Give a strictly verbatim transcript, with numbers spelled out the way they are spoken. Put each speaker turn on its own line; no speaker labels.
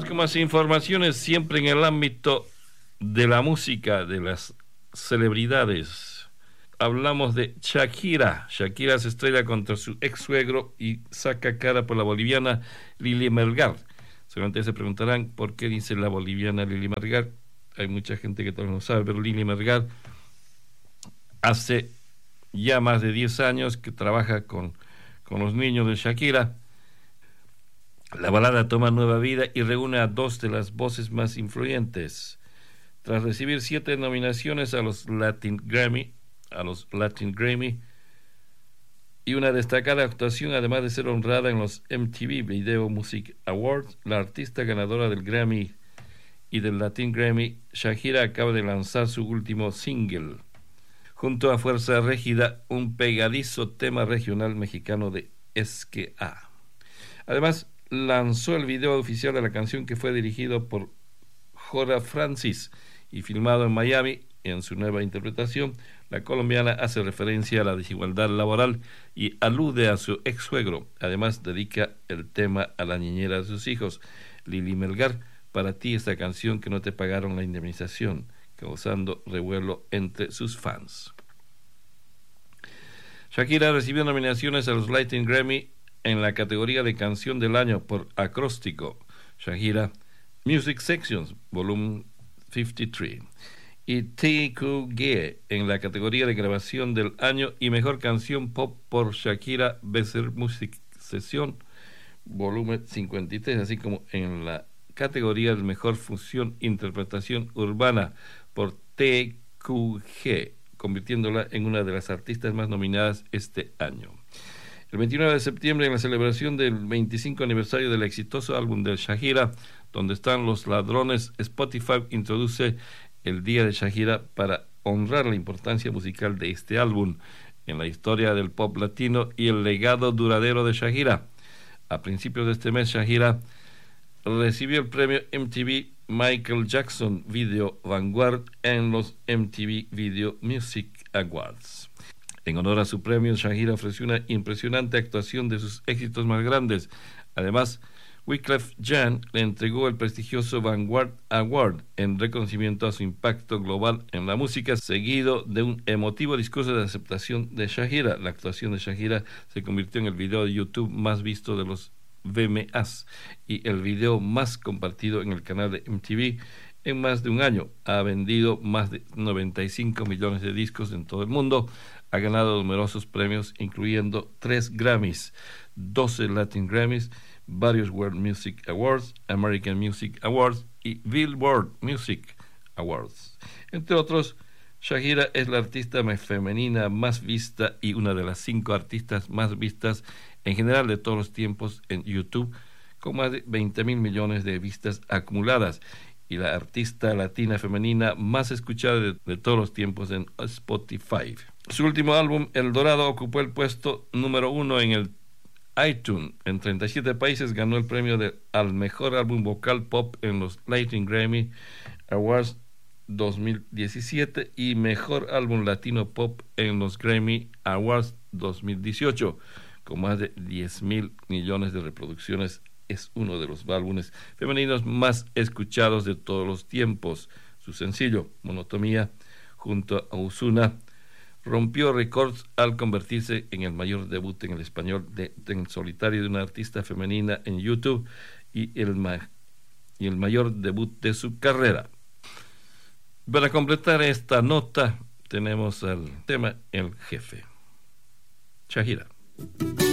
Vamos con más informaciones, siempre en el ámbito de la música, de las celebridades. Hablamos de Shakira. Shakira se estrella contra su ex suegro y saca cara por la boliviana Lili Melgar. Seguramente se preguntarán por qué dice la boliviana Lili Melgar. Hay mucha gente que todavía no sabe, pero Lili Melgar hace ya más de diez años que trabaja con, con los niños de Shakira. La balada toma nueva vida y reúne a dos de las voces más influyentes. Tras recibir siete nominaciones a los Latin Grammy, a los Latin Grammy y una destacada actuación, además de ser honrada en los M T V Video Music Awards, la artista ganadora del Grammy y del Latin Grammy, Shakira, acaba de lanzar su último single, junto a Fuerza Régida, un pegadizo tema regional mexicano de Es que A. Además, lanzó el video oficial de la canción, que fue dirigido por Jora Francis y filmado en Miami. En su nueva interpretación, la colombiana hace referencia a la desigualdad laboral y alude a su ex suegro. Además, dedica el tema a la niñera de sus hijos. Lili Melgar, para ti esta canción que no te pagaron la indemnización, causando revuelo entre sus fans. Shakira recibió nominaciones a los Latin Grammy en la categoría de Canción del Año por Acróstico, Shakira Music Sections, volumen cincuenta y tres, y T Q G en la categoría de Grabación del Año y Mejor Canción Pop por Shakira Besser Music Session, volumen cincuenta y tres, así como en la categoría de Mejor Fusión Interpretación Urbana por T Q G, convirtiéndola en una de las artistas más nominadas este año. El veintinueve de septiembre, en la celebración del veinticinco aniversario del exitoso álbum de Shakira, Donde están los ladrones, Spotify introduce el Día de Shakira para honrar la importancia musical de este álbum en la historia del pop latino y el legado duradero de Shakira. A principios de este mes, Shakira recibió el premio M T V Michael Jackson Video Vanguard en los M T V Video Music Awards. En honor a su premio, Shakira ofreció una impresionante actuación de sus éxitos más grandes. Además, Wyclef Jean le entregó el prestigioso Vanguard Award en reconocimiento a su impacto global en la música, seguido de un emotivo discurso de aceptación de Shakira. La actuación de Shakira se convirtió en el video de YouTube más visto de los V M As y el video más compartido en el canal de M T V en más de un año. Ha vendido más de noventa y cinco millones de discos en todo el mundo. Ha ganado numerosos premios, incluyendo tres Grammys, doce Latin Grammys, varios World Music Awards, American Music Awards y Billboard Music Awards. Entre otros, Shakira es la artista femenina más vista y una de las cinco artistas más vistas en general de todos los tiempos en YouTube, con más de veinte mil millones de vistas acumuladas, y la artista latina femenina más escuchada de, de todos los tiempos en Spotify. Su último álbum, El Dorado, ocupó el puesto número uno en el iTunes. En treinta y siete países ganó el premio de, al mejor álbum vocal pop en los Latin Grammy Awards dos mil diecisiete y mejor álbum latino pop en los Grammy Awards dos mil dieciocho, con más de diez mil millones de reproducciones. Es uno de los álbumes femeninos más escuchados de todos los tiempos. Su sencillo, Monotonía, junto a Ozuna, rompió récords al convertirse en el mayor debut en el español de, en solitario de una artista femenina en YouTube y el, ma, y el mayor debut de su carrera. Para completar esta nota, tenemos el tema El Jefe. Shakira.